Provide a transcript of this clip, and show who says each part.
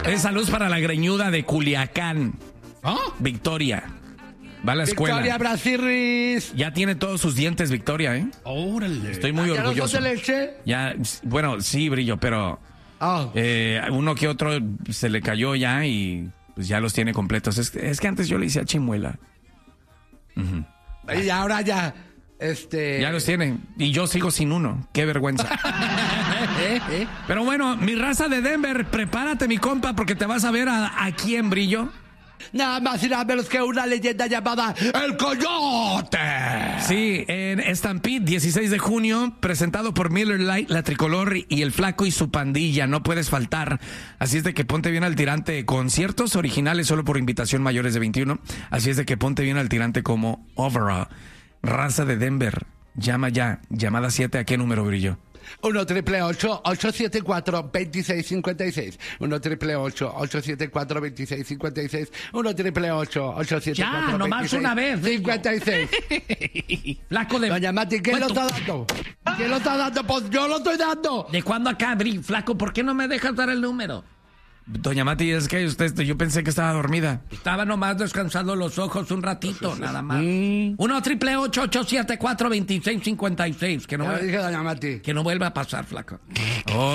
Speaker 1: Saludos para la greñuda de Culiacán.
Speaker 2: ¿Ah?
Speaker 1: Victoria. Va a la escuela.
Speaker 3: Victoria Brasilis.
Speaker 1: Ya tiene todos sus dientes, Victoria, ¿eh?
Speaker 2: Órale.
Speaker 1: Estoy muy
Speaker 3: ¿Ya no
Speaker 1: orgulloso.
Speaker 3: son de leche?
Speaker 1: Ya, bueno, sí, Brillo, pero
Speaker 3: Ah.
Speaker 1: uno que otro se le cayó ya y pues ya los tiene completos. Es que antes yo le hice a Chimuela.
Speaker 3: Y ahora ya,
Speaker 1: Ya los tiene. Y yo sigo sin uno. Qué vergüenza. Pero bueno, mi raza de Denver, prepárate, mi compa, porque te vas a ver aquí en Brillo.
Speaker 3: Nada más y nada menos que una leyenda llamada El Coyote.
Speaker 1: Sí, en Stampede, 16 de junio, presentado por Miller Lite, La Tricolor y El Flaco y su pandilla. No puedes faltar. Así es de que ponte bien al tirante. Conciertos originales solo por invitación mayores de 21. Así es de que ponte bien al tirante como Overall. Raza de Denver, llama ya. Llamada 7, ¿a qué número, Brillo?
Speaker 3: 1-888-874-2656. 1-888-874-2656. 1-888-874-2656.
Speaker 2: Ya, nomás una vez, digo.
Speaker 3: 56.
Speaker 2: Flaco de...
Speaker 3: Doña Mati, ¿quién lo está dando? ¿Quién lo está dando? Pues yo lo estoy dando.
Speaker 2: ¿De cuándo acá, Flaco? ¿Por qué no me dejas dar el número?
Speaker 1: Doña Mati, es que yo pensé que estaba dormida.
Speaker 2: Estaba nomás descansando los ojos un ratito, nada más. 1-888-874-2656.
Speaker 3: Ya lo dije, doña Mati.
Speaker 2: Que no vuelva a pasar, Flaco.
Speaker 1: Oh.